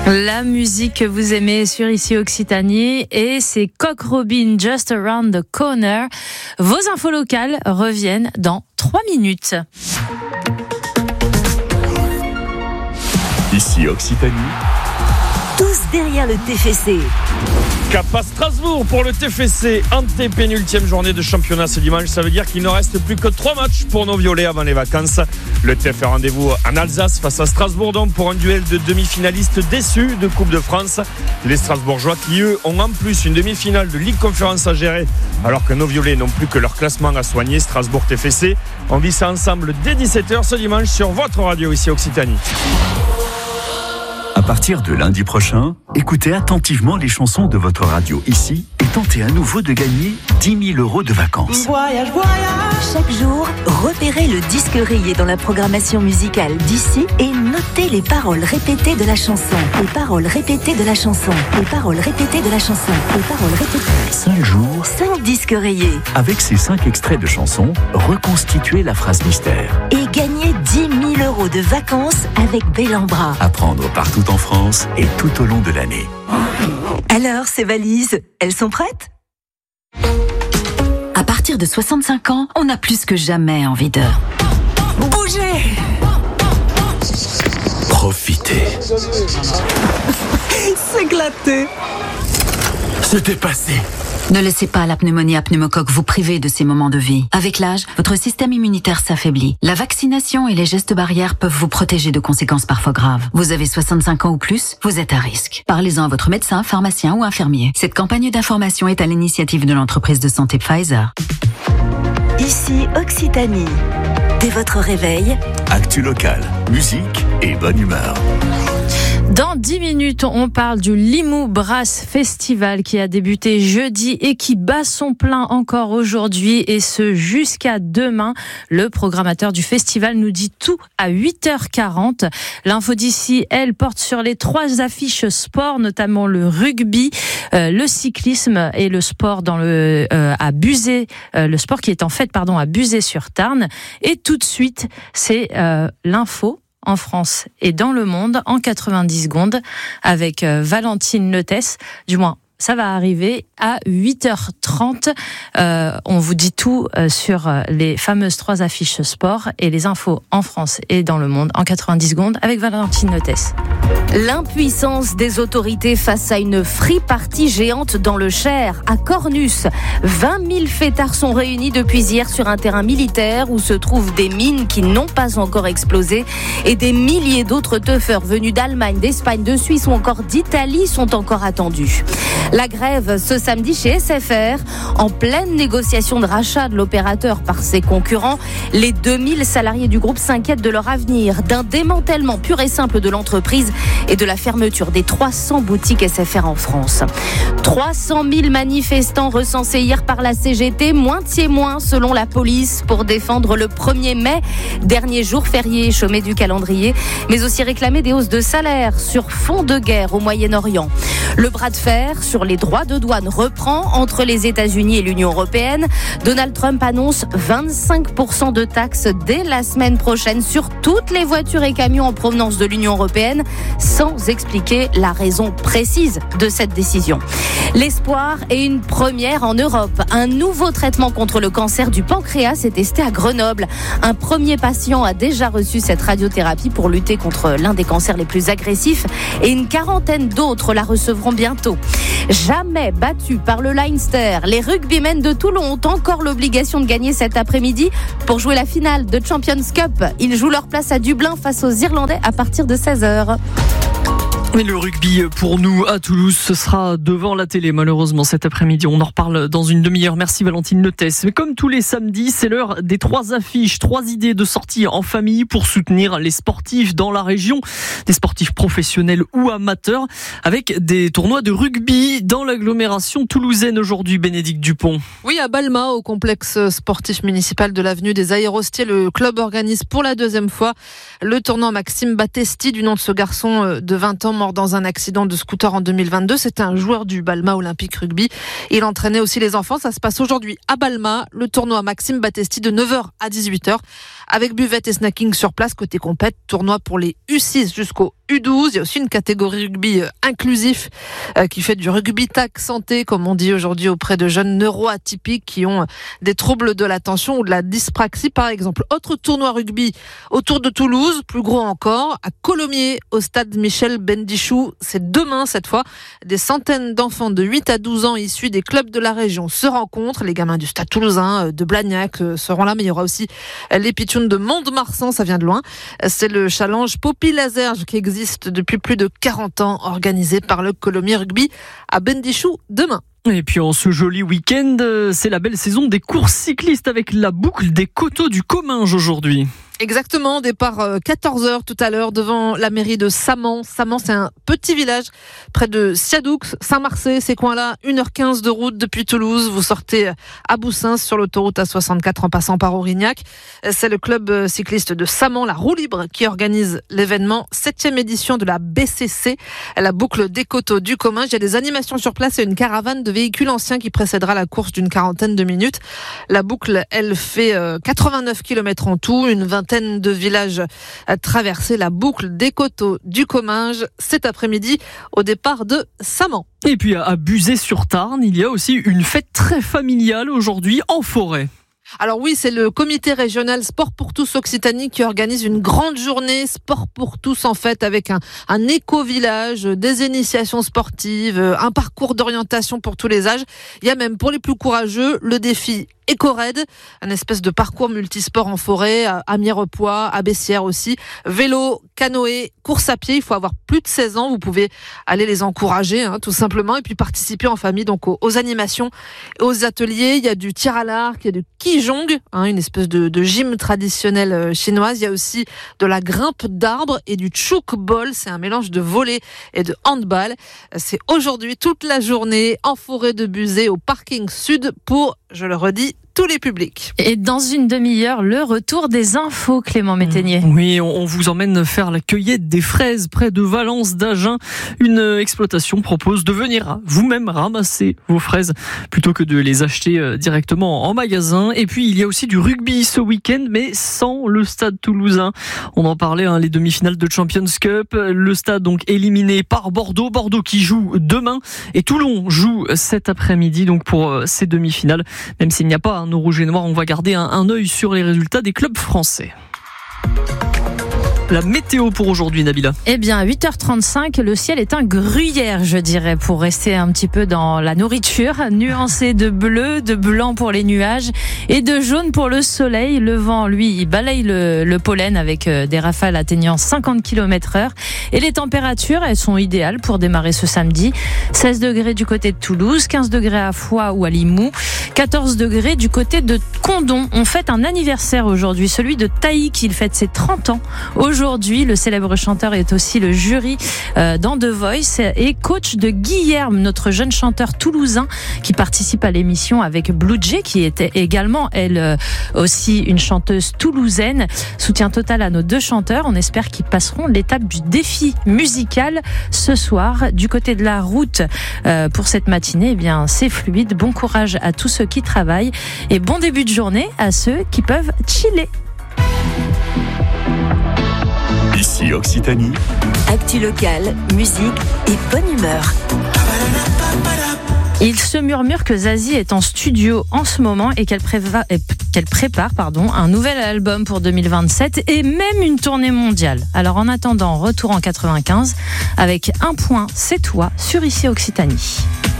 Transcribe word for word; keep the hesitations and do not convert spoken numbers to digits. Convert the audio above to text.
La musique que vous aimez sur Ici Occitanie, et c'est Cock Robin, Just Around the Corner. Vos infos locales reviennent dans trois minutes. Ici Occitanie. Tous derrière le T F C. Cap à Strasbourg pour le T F C, antépénultième journée de championnat ce dimanche. Ça veut dire qu'il ne reste plus que trois matchs pour nos violets avant les vacances. Le T F C a rendez-vous en Alsace face à Strasbourg donc pour un duel de demi-finalistes déçus de Coupe de France. Les Strasbourgeois qui eux ont en plus une demi-finale de Ligue Conférence à gérer, alors que nos violets n'ont plus que leur classement à soigner. Strasbourg T F C, on vit ça ensemble dès dix-sept heures ce dimanche sur votre radio Ici Occitanie. À partir de lundi prochain, écoutez attentivement les chansons de votre radio ici et tentez à nouveau de gagner dix mille euros de vacances. Voyage, voyage. Chaque jour, repérez le disque rayé dans la programmation musicale d'ici et notez les paroles répétées de la chanson. Les paroles répétées de la chanson. Les paroles répétées de la chanson. Les paroles répétées. Cinq jours, Cinq disques rayés. avec ces cinq extraits de chansons, reconstituez la phrase mystère. Et gagnez dix mille euros de vacances avec Bellambra. À prendre partout en France et tout au long de l'année. Alors, ces valises, elles sont prêtes ? À partir de soixante-cinq ans, on a plus que jamais envie de bouger, Profitez. s'éclater. Se dépasser. Ne laissez pas la pneumonie à pneumocoque vous priver de ces moments de vie. Avec l'âge, votre système immunitaire s'affaiblit. La vaccination et les gestes barrières peuvent vous protéger de conséquences parfois graves. Vous avez soixante-cinq ans ou plus, vous êtes à risque. Parlez-en à votre médecin, pharmacien ou infirmier. Cette campagne d'information est à l'initiative de l'entreprise de santé Pfizer. Ici Occitanie. Dès votre réveil, Actu local, musique et bonne humeur. Dans dix minutes, on parle du Limoux Brass Festival qui a débuté jeudi et qui bat son plein encore aujourd'hui, et ce jusqu'à demain. Le programmateur du festival nous dit tout à huit heures quarante. L'info d'ici, elle, porte sur les trois affiches sport, notamment le rugby, euh, le cyclisme et le sport dans le euh, à Buzet, euh, le sport qui est en fait pardon à Buzet-sur-Tarn. Et tout de suite, c'est euh, l'info en France et dans le monde en quatre-vingt-dix secondes avec euh, Valentine Leutès. Du moins, ça va arriver à huit heures trente. Euh, on vous dit tout euh, sur euh, les fameuses trois affiches sport et les infos en France et dans le monde en quatre-vingt-dix secondes avec Valentine Leutès. L'impuissance des autorités face à une free party géante dans le Cher, à Cornus. vingt mille fêtards sont réunis depuis hier sur un terrain militaire où se trouvent des mines qui n'ont pas encore explosé, et des milliers d'autres teufeurs venus d'Allemagne, d'Espagne, de Suisse ou encore d'Italie sont encore attendus. La grève ce samedi chez S F R, en pleine négociation de rachat de l'opérateur par ses concurrents. Les deux mille salariés du groupe s'inquiètent de leur avenir, d'un démantèlement pur et simple de l'entreprise et de la fermeture des trois cents boutiques S F R en France. trois cent mille manifestants recensés hier par la C G T, moitié moins selon la police, pour défendre le premier mai, dernier jour férié chômé du calendrier, mais aussi réclamer des hausses de salaire sur fond de guerre au Moyen-Orient. Le bras de fer sur les droits de douane reprend entre les États-Unis et l'Union européenne. Donald Trump annonce vingt-cinq pour cent de taxes dès la semaine prochaine sur toutes les voitures et camions en provenance de l'Union européenne, sans expliquer la raison précise de cette décision. L'espoir est une première en Europe. Un nouveau traitement contre le cancer du pancréas est testé à Grenoble. Un premier patient a déjà reçu cette radiothérapie pour lutter contre l'un des cancers les plus agressifs, et une quarantaine d'autres la recevront bientôt. Jamais battus par le Leinster, les rugbymen de Toulon ont encore l'obligation de gagner cet après-midi pour jouer la finale de Champions Cup. Ils jouent leur place à Dublin face aux Irlandais à partir de seize heures. Mais le rugby pour nous à Toulouse, ce sera devant la télé malheureusement cet après-midi. On en reparle dans une demi-heure. Merci Valentine Leutès. Mais comme tous les samedis, c'est l'heure des trois affiches, trois idées de sortie en famille pour soutenir les sportifs dans la région, des sportifs professionnels ou amateurs, avec des tournois de rugby dans l'agglomération toulousaine aujourd'hui. Bénédicte Dupont. Oui, à Balma, au complexe sportif municipal de l'avenue des Aérostiers, le club organise pour la deuxième fois le tournoi Maxime Battesti, du nom de ce garçon de vingt ans mort dans un accident de scooter en deux mille vingt-deux. C'était un joueur du Balma Olympique Rugby. Il entraînait aussi les enfants. Ça se passe aujourd'hui à Balma, le tournoi Maxime Battesti de neuf heures à dix-huit heures avec buvette et snacking sur place côté compète. Tournoi pour les U six jusqu'au U douze. Il y a aussi une catégorie rugby inclusif euh, qui fait du rugby tac santé, comme on dit aujourd'hui, auprès de jeunes neuroatypiques qui ont des troubles de l'attention ou de la dyspraxie par exemple. Autre tournoi rugby autour de Toulouse, plus gros encore, à Colomiers, au stade Michel Bendichou. C'est demain cette fois. Des centaines d'enfants de huit à douze ans issus des clubs de la région se rencontrent. Les gamins du stade toulousain, de Blagnac seront là, mais il y aura aussi les pitchouns de Mont-de-Marsan, ça vient de loin. C'est le challenge Poppy Lazerge qui existe depuis plus de quarante ans, organisé par le Colomiers Rugby à Bendichou demain. Et puis en ce joli week-end, c'est la belle saison des courses cyclistes avec la boucle des Coteaux du Comminges aujourd'hui. Exactement, départ quatorze heures tout à l'heure devant la mairie de Saman. Saman, c'est un petit village près de Siadoux, Saint-Marcé, ces coins-là, une heure quinze de route depuis Toulouse. Vous sortez à Boussins sur l'autoroute A soixante-quatre en passant par Aurignac. C'est le club cycliste de Saman, la roue libre, qui organise l'événement, septième édition de la B C C, la boucle des Coteaux du Comminges. Il y a des animations sur place et une caravane de véhicules anciens qui précédera la course d'une quarantaine de minutes. La boucle, elle fait quatre-vingt-neuf kilomètres en tout, une vingtaine de villages à traverser. La boucle des Coteaux du Comminges cet après-midi au départ de Saman. Et puis à Buzet-sur-Tarn, il y a aussi une fête très familiale aujourd'hui en forêt. Alors oui, c'est le comité régional Sport pour tous Occitanie qui organise une grande journée Sport pour tous en fait, avec un, un éco-village, des initiations sportives, un parcours d'orientation pour tous les âges. Il y a même pour les plus courageux le défi Éco-Raid, un espèce de parcours multisport en forêt, à Mirepoix, à Bessières aussi. Vélo, canoë, course à pied, il faut avoir plus de seize ans. Vous pouvez aller les encourager, hein, tout simplement, et puis participer en famille donc aux, aux animations, aux ateliers. Il y a du tir à l'arc, il y a du qigong, hein, une espèce de, de gym traditionnelle chinoise. Il y a aussi de la grimpe d'arbres et du chouk-ball, c'est un mélange de volley et de handball. C'est aujourd'hui toute la journée en forêt de Buzet au parking sud pour, je le redis, tous les publics. Et dans une demi-heure, le retour des infos, Clément Métainier. Oui, on vous emmène faire la cueillette des fraises près de Valence d'Agen. Une exploitation propose de venir vous-même ramasser vos fraises plutôt que de les acheter directement en magasin. Et puis, il y a aussi du rugby ce week-end, mais sans le stade toulousain. On en parlait, hein, les demi-finales de Champions Cup. Le stade donc éliminé par Bordeaux. Bordeaux qui joue demain et Toulon joue cet après-midi donc pour ces demi-finales. Même s'il n'y a pas nos rouges et noirs, on va garder un, un œil sur les résultats des clubs français. La météo pour aujourd'hui, Nabila. Eh bien, à huit heures trente-cinq, le ciel est un gruyère, je dirais, pour rester un petit peu dans la nourriture. Nuancé de bleu, de blanc pour les nuages et de jaune pour le soleil. Le vent, lui, il balaye le, le pollen avec des rafales atteignant cinquante kilomètres heure. Et les températures, elles sont idéales pour démarrer ce samedi. seize degrés du côté de Toulouse, quinze degrés à Foix ou à Limoux, quatorze degrés du côté de Condom. On fête un anniversaire aujourd'hui, celui de Taïk. Il fête ses trente ans. Aujourd'hui, le célèbre chanteur est aussi le jury euh, dans The Voice et coach de Guilherme, notre jeune chanteur toulousain qui participe à l'émission avec Blue Jay, qui était également, elle euh, aussi, une chanteuse toulousaine. Soutien total à nos deux chanteurs. On espère qu'ils passeront l'étape du défi musical ce soir. Du côté de la route, euh, pour cette matinée, eh bien, c'est fluide. Bon courage à tous ceux qui travaillent et bon début de journée à ceux qui peuvent chiller. Ici Occitanie. Actu locale, musique et bonne humeur. Il se murmure que Zazie est en studio en ce moment et qu'elle prépare, qu'elle prépare pardon, un nouvel album pour deux mille vingt-sept et même une tournée mondiale. Alors en attendant, retour en quatre-vingt-quinze avec un point, c'est toi sur Ici Occitanie.